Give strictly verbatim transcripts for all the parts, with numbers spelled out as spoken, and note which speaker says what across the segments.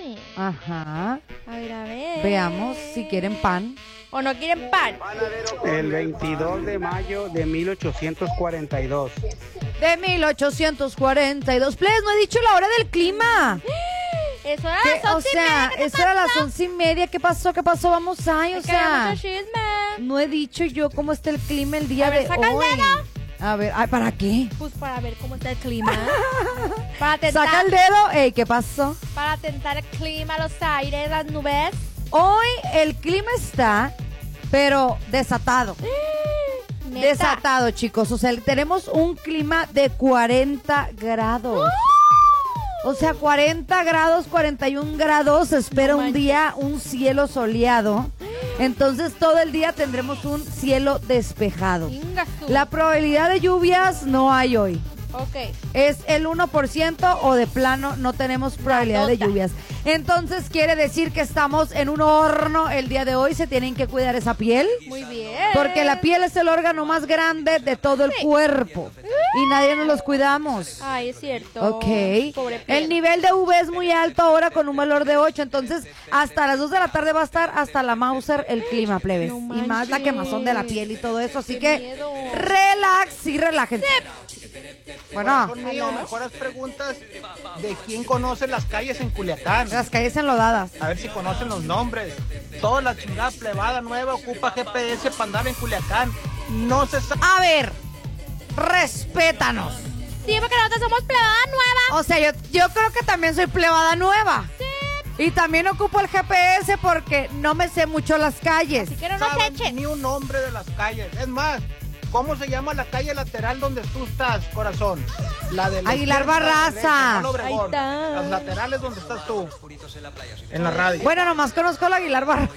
Speaker 1: Sí.
Speaker 2: Ajá.
Speaker 1: A ver, a ver.
Speaker 2: Veamos si quieren pan.
Speaker 1: ¿O no quieren pan?
Speaker 3: El veintidós de mayo de mil ochocientos cuarenta y dos.
Speaker 2: De mil ochocientos cuarenta y dos. Please, no he dicho la hora del clima.
Speaker 1: Eso era
Speaker 2: ¿Qué?
Speaker 1: las
Speaker 2: O
Speaker 1: once y
Speaker 2: sea,
Speaker 1: media, ¿qué te
Speaker 2: eso era las
Speaker 1: pasa?
Speaker 2: once y media. ¿Qué pasó? ¿Qué pasó? Vamos ahí, o
Speaker 1: Es que había
Speaker 2: sea.
Speaker 1: mucho chisme.
Speaker 2: No he dicho yo cómo está el clima el día
Speaker 1: A ver,
Speaker 2: de
Speaker 1: saca el
Speaker 2: hoy.
Speaker 1: dedo.
Speaker 2: A ver, ay, ¿para qué?
Speaker 1: Pues para ver cómo está el clima. Para tentar,
Speaker 2: Saca el dedo. Ey, ¿qué pasó?
Speaker 1: para tentar el clima, los aires, las nubes.
Speaker 2: Hoy el clima está, pero desatado.
Speaker 1: Neta.
Speaker 2: Desatado, chicos. O sea, tenemos un clima de cuarenta grados. O sea, cuarenta grados, cuarenta y un grados. Se espera
Speaker 1: No
Speaker 2: un
Speaker 1: manches.
Speaker 2: día, un cielo soleado. Entonces, todo el día tendremos un cielo despejado.
Speaker 1: Chingas tú.
Speaker 2: La probabilidad de lluvias no hay hoy.
Speaker 1: Ok.
Speaker 2: Es el uno por ciento o de plano no tenemos probabilidad de
Speaker 1: Nadota.
Speaker 2: lluvias. Entonces quiere decir que estamos en un horno el día de hoy. Se tienen que cuidar esa piel.
Speaker 1: Muy bien.
Speaker 2: Porque la piel es el órgano más grande de todo el
Speaker 1: Sí.
Speaker 2: cuerpo. Y nadie nos los cuidamos.
Speaker 1: Ay, es cierto.
Speaker 2: Ok.
Speaker 1: Pobre piel.
Speaker 2: El nivel de U V es muy alto ahora con un valor de ocho. Entonces, hasta las dos de la tarde va a estar hasta la Mauser el clima, plebes.
Speaker 1: No
Speaker 2: y más la
Speaker 1: manches.
Speaker 2: quemazón de la piel y todo eso. Así
Speaker 1: Qué
Speaker 2: que,
Speaker 1: miedo.
Speaker 2: relax y relájense. Bueno,
Speaker 3: Corazón mío, mejoras preguntas de quién conoce las calles en Culiacán.
Speaker 2: las calles enlodadas.
Speaker 3: A ver si conocen los nombres. Toda la chingada plebada nueva ocupa G P S para andar en Culiacán. No se sabe.
Speaker 2: A ver, respétanos.
Speaker 1: Sí, porque nosotros somos plebada nueva.
Speaker 2: O sea, yo, yo creo que también soy plebada nueva.
Speaker 1: Sí.
Speaker 2: Y también ocupo el G P S porque no me sé mucho las calles.
Speaker 1: Así que no nos
Speaker 3: saben
Speaker 1: echen.
Speaker 3: ni un nombre de las calles. Es más, ¿cómo se llama la calle lateral donde tú estás, corazón? La de la
Speaker 2: Aguilar
Speaker 3: izquierda, la
Speaker 2: Barraza.
Speaker 3: derecha, no Obregón.
Speaker 1: Ahí está.
Speaker 3: Las laterales donde estás tú. En la radio.
Speaker 2: Bueno, nomás conozco la Aguilar Barraza.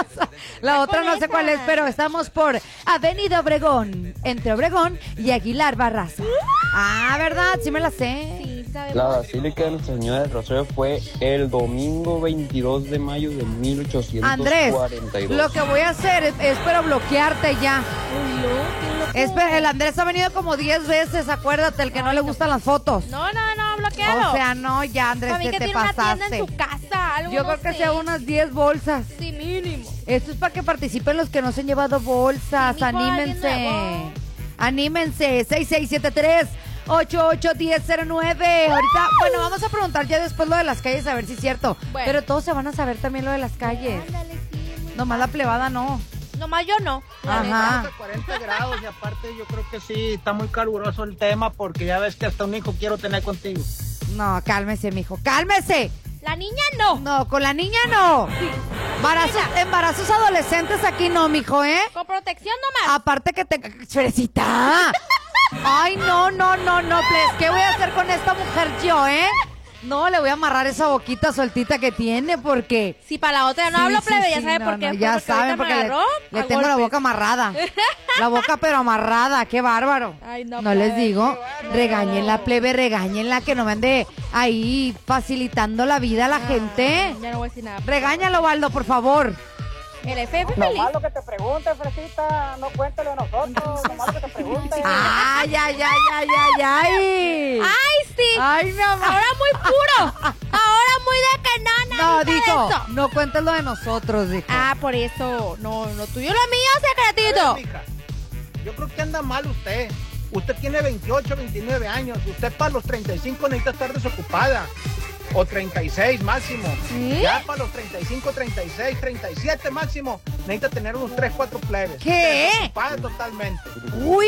Speaker 2: La otra
Speaker 1: con
Speaker 2: no sé
Speaker 1: esa.
Speaker 2: cuál es, pero estamos por Avenida Obregón, entre Obregón y Aguilar Barraza. Ah, ¿verdad? Sí me la sé.
Speaker 1: Sí, sabemos.
Speaker 4: La Basílica de Nuestra Señora del Rosario fue el domingo veintidós de mayo de mil ochocientos
Speaker 2: Andrés,
Speaker 4: cuarenta y dos.
Speaker 2: lo que voy a hacer es, es para bloquearte ya.
Speaker 1: Uy, no, qué loco.
Speaker 2: Espera, el Andrés ha venido como diez veces, acuérdate, el que no le gustan las fotos.
Speaker 1: No, no, no, bloquealo.
Speaker 2: O sea, no, ya, Andrés,
Speaker 1: Para mí
Speaker 2: que
Speaker 1: que
Speaker 2: te
Speaker 1: tiene una tienda
Speaker 2: pasaste.
Speaker 1: en su casa, algo.
Speaker 2: Yo
Speaker 1: no
Speaker 2: creo que
Speaker 1: sé.
Speaker 2: sea unas diez bolsas.
Speaker 1: Sí, mínimo.
Speaker 2: Esto es para que participen los que no se han llevado bolsas.
Speaker 1: Sí, mijo,
Speaker 2: Anímense.
Speaker 1: alguien nuevo.
Speaker 2: Anímense. seis seis siete tres, ocho ocho uno cero cero nueve. Ahorita, bueno, vamos a preguntar ya después lo de las calles a ver si es cierto.
Speaker 1: Bueno.
Speaker 2: Pero todos se van a saber también lo de las calles.
Speaker 1: Ándale, sí, muy
Speaker 2: Nomás la plebada no.
Speaker 1: Nomás yo no. la
Speaker 2: Ajá.
Speaker 1: neta.
Speaker 3: Estamos a cuarenta grados y aparte yo creo que sí, está muy caluroso el tema porque ya ves que hasta un hijo quiero tener contigo.
Speaker 2: No, cálmese, mijo. ¡Cálmese!
Speaker 1: La niña no.
Speaker 2: No, con la niña no. Embarazos, embarazos adolescentes aquí no, mijo, ¿eh?
Speaker 1: Con protección nomás.
Speaker 2: Aparte que te... ¡Fresita! Ay, no, no, no, no, please. ¿Qué voy a hacer con esta mujer yo, eh? No, le voy a amarrar esa boquita soltita que tiene porque...
Speaker 1: Si para la otra no
Speaker 2: Sí,
Speaker 1: hablo,
Speaker 2: sí,
Speaker 1: plebe, ya
Speaker 2: sí,
Speaker 1: sabe
Speaker 2: no,
Speaker 1: por qué.
Speaker 2: no,
Speaker 1: fue,
Speaker 2: ya
Speaker 1: porque
Speaker 2: saben,
Speaker 1: ahorita
Speaker 2: porque
Speaker 1: me
Speaker 2: le,
Speaker 1: agarró
Speaker 2: le
Speaker 1: a
Speaker 2: tengo la
Speaker 1: golpes.
Speaker 2: boca amarrada. La boca pero amarrada, qué bárbaro.
Speaker 1: Ay, no,
Speaker 2: No les
Speaker 1: plebe,
Speaker 2: digo,
Speaker 1: qué bárbaro.
Speaker 2: regáñenla, plebe, regáñenla, que no me ande ahí facilitando la vida a la
Speaker 1: Ah,
Speaker 2: gente.
Speaker 1: Ya no voy a decir nada.
Speaker 2: Regáñalo, Waldo, por favor.
Speaker 1: El F F
Speaker 5: Lo
Speaker 1: feliz.
Speaker 5: malo que te pregunte, Fresita, no cuéntale a nosotros, lo malo que te pregunte.
Speaker 2: Ay, ay, ay, ay, ay, ay.
Speaker 1: ¡Ay, sí!
Speaker 2: Ay, mi amor.
Speaker 1: Ahora muy puro. Ahora muy de que no,
Speaker 2: No,
Speaker 1: nada de
Speaker 2: dijo,
Speaker 1: eso.
Speaker 2: no cuentes lo de nosotros, dijo.
Speaker 1: Ah, por eso. No, lo tuyo, lo mío,
Speaker 3: A ver,
Speaker 1: secretito.
Speaker 3: mija, yo creo que anda mal usted. Usted tiene veintiocho, veintinueve años. Usted para los treinta y cinco necesita estar desocupada. O treinta y seis máximo.
Speaker 1: ¿Sí?
Speaker 3: Ya para los treinta y cinco, treinta y seis, treinta y siete máximo, necesita tener unos tres, cuatro plebes.
Speaker 2: ¿Qué?
Speaker 3: Desocupada totalmente.
Speaker 2: Uy.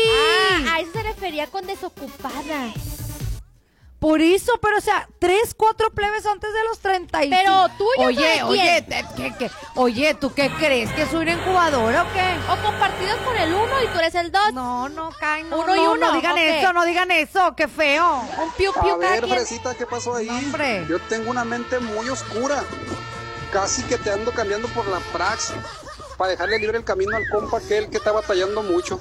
Speaker 1: Ah, a eso se refería con desocupada.
Speaker 2: Por eso, pero o sea, tres, cuatro plebes antes de los treinta y cinco.
Speaker 1: Pero tú, yo
Speaker 2: Oye,
Speaker 1: soy
Speaker 2: oye,
Speaker 1: quién.
Speaker 2: te- ¿qué, qué? Oye, ¿tú qué crees? ¿Que soy una incubadora o qué?
Speaker 1: O compartidos con el uno y tú eres el dos.
Speaker 2: No, no, cae, no,
Speaker 1: Uno y
Speaker 2: no,
Speaker 1: uno,
Speaker 2: no digan
Speaker 1: ¿o qué?
Speaker 2: eso, no digan eso, qué feo.
Speaker 1: Un piu
Speaker 6: A
Speaker 1: piu cada
Speaker 6: ver,
Speaker 1: quien.
Speaker 6: Fresita, ¿qué pasó ahí?
Speaker 2: No, hombre.
Speaker 6: Yo tengo una mente muy oscura. Casi que te ando cambiando por la prax para dejarle libre el camino al compa aquel que está batallando mucho.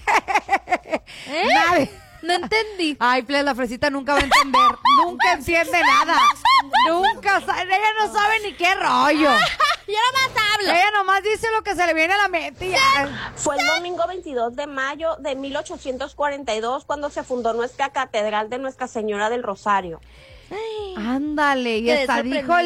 Speaker 1: ¿Eh?
Speaker 2: Nadie-
Speaker 1: No entendí.
Speaker 2: Ay, Ples, la fresita nunca va a entender, nunca entiende nada. Nunca sabe, ella no sabe ni qué rollo.
Speaker 1: Yo nomás hablo.
Speaker 2: Ella nomás dice lo que se le viene a la mente y ya.
Speaker 7: Fue el domingo veintidós de mayo de mil ochocientos cuarenta y dos cuando se fundó nuestra catedral de Nuestra Señora del Rosario.
Speaker 2: Ándale, y
Speaker 1: Quedé
Speaker 2: hasta dijo
Speaker 1: sorprendida.